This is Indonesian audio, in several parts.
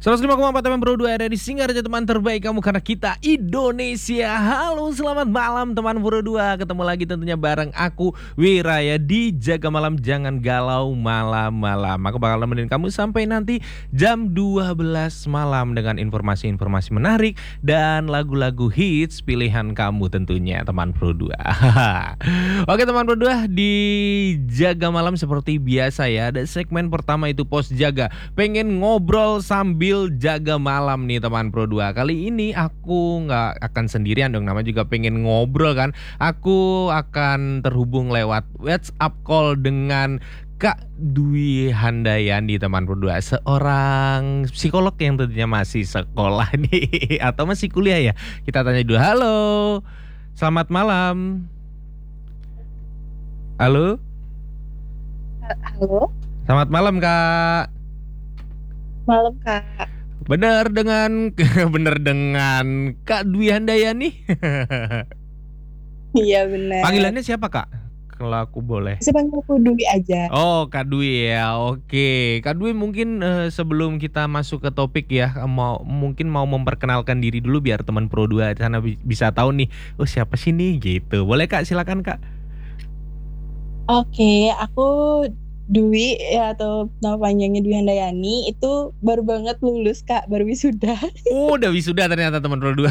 105,4 FM Pro 2 RRI Singaraja, teman terbaik kamu karena kita Indonesia. Halo, selamat malam teman Pro 2. Ketemu lagi tentunya bareng aku Wiraya di Jaga Malam Jangan Galau Malam-malam. Aku bakal nemenin kamu sampai nanti jam 12 malam dengan informasi-informasi menarik dan lagu-lagu hits pilihan kamu tentunya teman Pro 2. Oke teman Pro 2, di Jaga Malam seperti biasa ya, ada segmen pertama itu Pos Jaga. Pengen ngobrol sambil jaga malam nih teman Pro 2. Kali ini aku nggak akan sendirian dong, namanya juga pengen ngobrol kan. Aku akan terhubung lewat WhatsApp call dengan Kak Dwi Handayani teman Pro 2, seorang psikolog yang tentunya masih sekolah nih atau masih kuliah ya. Kita tanya dulu. Halo, selamat malam. Halo. Halo. Selamat malam Kak. Malam Kak. Bener dengan Kak Dwi Handayani. Iya benar. Panggilannya siapa Kak? Kalau aku boleh. Saya panggil aku Dwi aja. Oh Kak Dwi ya, oke. Kak Dwi mungkin sebelum kita masuk ke topik ya, mungkin mau memperkenalkan diri dulu biar teman Pro 2 di sana bisa tahu nih, oh siapa sih nih gitu. Boleh Kak, silakan Kak. Oke, aku Dwi ya, atau nama panjangnya Dwi Handayani, itu baru banget lulus Kak, baru wisuda. Oh, udah wisuda ternyata teman Pro 2.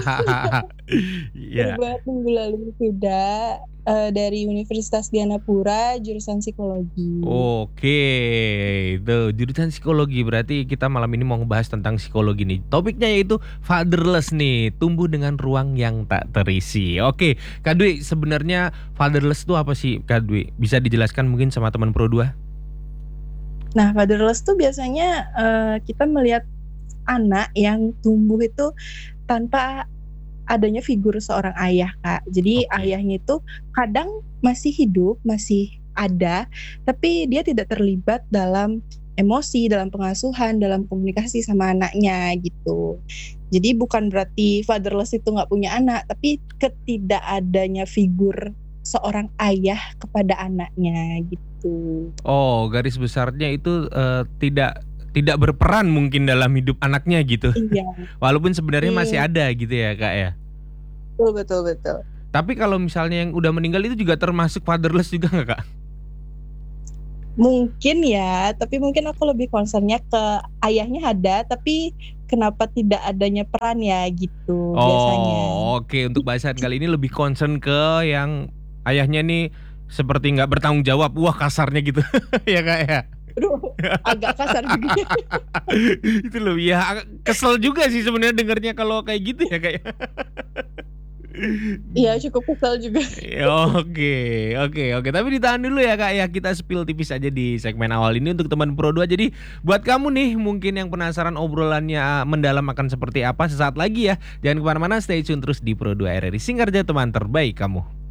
Baru banget minggu lalu wisuda dari Universitas Dianapura, jurusan psikologi. Oke, itu jurusan psikologi, berarti kita malam ini mau ngebahas tentang psikologi nih. Topiknya yaitu fatherless nih, tumbuh dengan ruang yang tak terisi. Oke, Kak Dwi, sebenarnya fatherless itu apa sih Kak Dwi? Bisa dijelaskan mungkin sama teman Pro 2? Nah, fatherless tuh biasanya kita melihat anak yang tumbuh itu tanpa adanya figur seorang ayah Kak. Jadi ayahnya itu kadang masih hidup, masih ada, tapi dia tidak terlibat dalam emosi, dalam pengasuhan, dalam komunikasi sama anaknya gitu. Jadi bukan berarti fatherless itu nggak punya anak, tapi ketidakadanya figur seorang ayah kepada anaknya gitu. Oh, garis besarnya itu tidak berperan mungkin dalam hidup anaknya gitu. Iya. Walaupun sebenarnya masih ada gitu ya Kak ya. Betul. Tapi kalau misalnya yang udah meninggal itu juga termasuk fatherless juga nggak Kak? Mungkin ya, tapi mungkin aku lebih concernnya ke ayahnya ada, tapi kenapa tidak adanya peran ya gitu biasanya. Oke, untuk bahasan kali ini lebih concern ke yang ayahnya nih seperti nggak bertanggung jawab. Wah, kasarnya gitu. Ya Kak ya. Aduh, agak kasar juga. Itu loh ya, kesel juga sih sebenarnya dengarnya kalau kayak gitu ya Kak ya. Iya, cukup kesal juga. Oke. Tapi ditahan dulu ya Kak ya. Kita spill tipis aja di segmen awal ini untuk teman Pro 2. Jadi buat kamu nih mungkin yang penasaran obrolannya mendalam akan seperti apa, sesaat lagi ya. Jangan kemana-mana, stay tune terus di Pro 2 RRI Singaraja, teman terbaik kamu.